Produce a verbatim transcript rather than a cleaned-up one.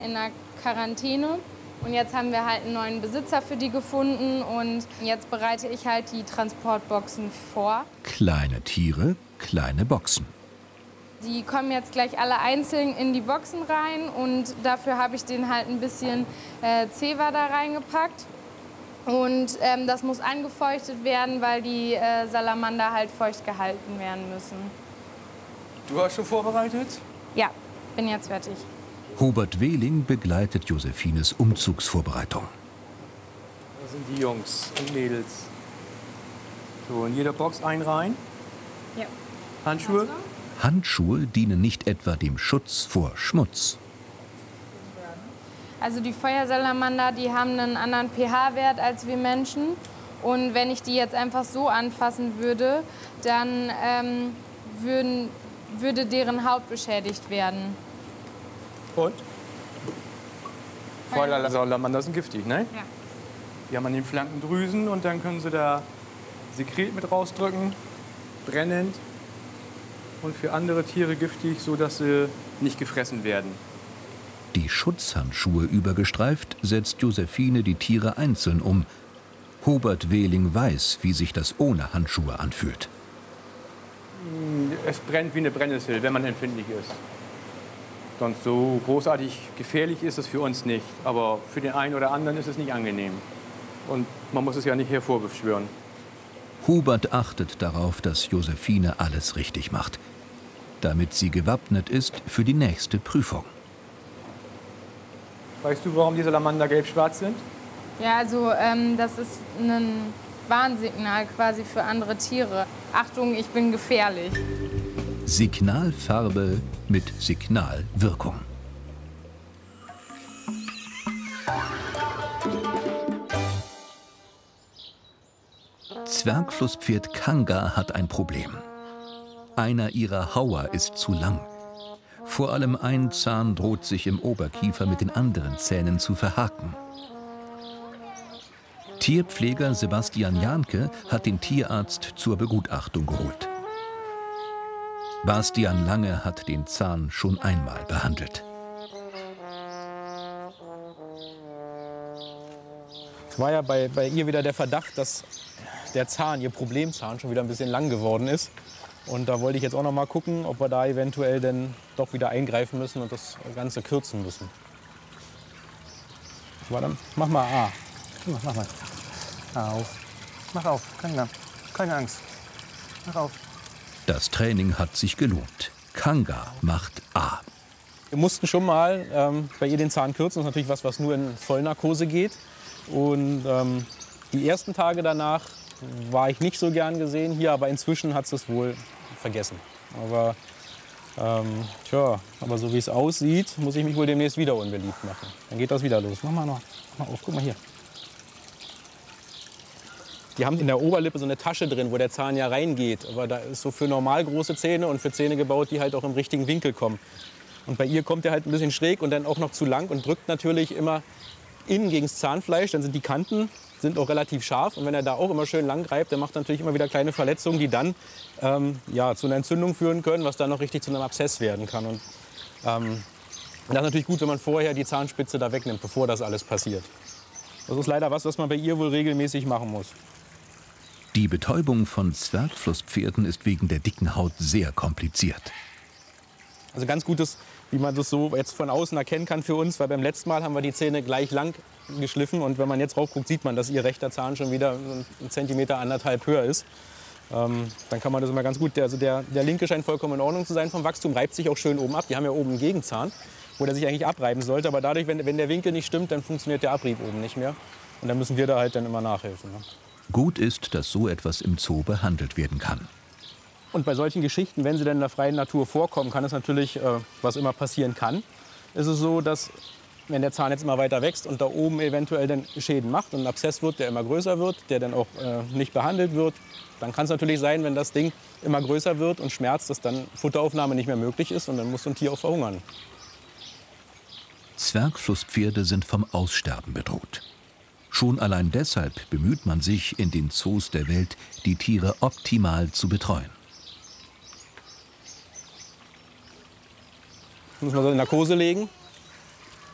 in der Quarantäne. Und jetzt haben wir halt einen neuen Besitzer für die gefunden und jetzt bereite ich halt die Transportboxen vor. Kleine Tiere, kleine Boxen. Die kommen jetzt gleich alle einzeln in die Boxen rein und dafür habe ich denen halt ein bisschen äh, Zewa da reingepackt. Und ähm, das muss angefeuchtet werden, weil die äh, Salamander halt feucht gehalten werden müssen. Du hast schon vorbereitet? Ja, bin jetzt fertig. Hubert Wehling begleitet Josephines Umzugsvorbereitung. Das sind die Jungs und Mädels. So, in jeder Box ein rein. Ja. Handschuhe? Handschuhe dienen nicht etwa dem Schutz vor Schmutz. Also die Feuersalamander, die haben einen anderen pH-Wert als wir Menschen. Und wenn ich die jetzt einfach so anfassen würde, dann ähm, würden, würde deren Haut beschädigt werden. Und? Feuersalamander sind giftig, ne? Ja. Die haben an den Flanken Drüsen und dann können sie da Sekret mit rausdrücken, brennend und für andere Tiere giftig, sodass sie nicht gefressen werden. Die Schutzhandschuhe übergestreift, setzt Josephine die Tiere einzeln um. Hubert Wehling weiß, wie sich das ohne Handschuhe anfühlt. Es brennt wie eine Brennnessel, wenn man empfindlich ist. Sonst so großartig gefährlich ist es für uns nicht. Aber für den einen oder anderen ist es nicht angenehm. Und man muss es ja nicht hervorbeschwören. Hubert achtet darauf, dass Josephine alles richtig macht, damit sie gewappnet ist für die nächste Prüfung. Weißt du, warum die Salamander gelb-schwarz sind? Ja, also ähm, das ist ein Warnsignal quasi für andere Tiere. Achtung, ich bin gefährlich. Signalfarbe mit Signalwirkung. Zwergflusspferd Kanga hat ein Problem. Einer ihrer Hauer ist zu lang. Vor allem ein Zahn droht sich im Oberkiefer mit den anderen Zähnen zu verhaken. Tierpfleger Sebastian Jahnke hat den Tierarzt zur Begutachtung geholt. Bastian Lange hat den Zahn schon einmal behandelt. Es war ja bei, bei ihr wieder der Verdacht, dass der Zahn, ihr Problemzahn, schon wieder ein bisschen lang geworden ist. Und da wollte ich jetzt auch noch mal gucken, ob wir da eventuell denn doch wieder eingreifen müssen und das Ganze kürzen müssen. Warte, mach mal A. Mach mal. Auf. Mach auf. Keine, keine Angst. Mach auf. Das Training hat sich gelohnt. Kanga macht A. Wir mussten schon mal ähm, bei ihr den Zahn kürzen. Das ist natürlich was, was nur in Vollnarkose geht. Und ähm, die ersten Tage danach war ich nicht so gern gesehen hier, aber inzwischen hat sie es wohl vergessen. Aber, ähm, tja, aber so wie es aussieht, muss ich mich wohl demnächst wieder unbeliebt machen. Dann geht das wieder los. Mach mal noch, mach mal auf, guck mal hier. Die haben in der Oberlippe so eine Tasche drin, wo der Zahn ja reingeht. Aber da ist so für normal große Zähne und für Zähne gebaut, die halt auch im richtigen Winkel kommen. Und bei ihr kommt der halt ein bisschen schräg und dann auch noch zu lang und drückt natürlich immer innen gegen das Zahnfleisch. Dann sind die Kanten sind auch relativ scharf. Und wenn er da auch immer schön lang greift, dann macht er natürlich immer wieder kleine Verletzungen, die dann ähm, ja, zu einer Entzündung führen können, was dann noch richtig zu einem Abszess werden kann. Und ähm, das ist natürlich gut, wenn man vorher die Zahnspitze da wegnimmt, bevor das alles passiert. Das ist leider was, was man bei ihr wohl regelmäßig machen muss. Die Betäubung von Zwergflusspferden ist wegen der dicken Haut sehr kompliziert. Also ganz Gutes, wie man das so jetzt von außen erkennen kann für uns, weil beim letzten Mal haben wir die Zähne gleich lang geschliffen und wenn man jetzt raufguckt, sieht man, dass ihr rechter Zahn schon wieder einen Zentimeter, anderthalb höher ist. Ähm, dann kann man das immer ganz gut, also der, der linke scheint vollkommen in Ordnung zu sein vom Wachstum, reibt sich auch schön oben ab. Die haben ja oben einen Gegenzahn, wo der sich eigentlich abreiben sollte, aber dadurch, wenn, wenn der Winkel nicht stimmt, dann funktioniert der Abrieb oben nicht mehr. Und dann müssen wir da halt dann immer nachhelfen. Ne? Gut ist, dass so etwas im Zoo behandelt werden kann. Und bei solchen Geschichten, wenn sie denn in der freien Natur vorkommen, kann es natürlich, äh, was immer passieren kann, ist es so, dass wenn der Zahn jetzt immer weiter wächst und da oben eventuell dann Schäden macht und ein Abszess wird, der immer größer wird, der dann auch äh, nicht behandelt wird, dann kann es natürlich sein, wenn das Ding immer größer wird und schmerzt, dass dann Futteraufnahme nicht mehr möglich ist und dann muss so ein Tier auch verhungern. Zwergflusspferde sind vom Aussterben bedroht. Schon allein deshalb bemüht man sich, in den Zoos der Welt die Tiere optimal zu betreuen. Muss man so in Narkose legen.